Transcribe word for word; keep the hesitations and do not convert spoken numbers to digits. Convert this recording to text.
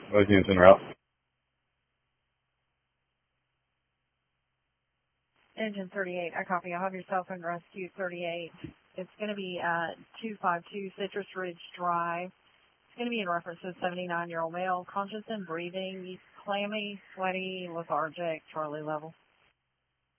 Both units en route. Engine thirty-eight, I copy. I'll have your cell phone rescue thirty-eight. It's going to be at two five two Citrus Ridge Drive. It's going to be in reference to a seventy-nine-year-old male, conscious and breathing. He's clammy, sweaty, lethargic, Charlie level.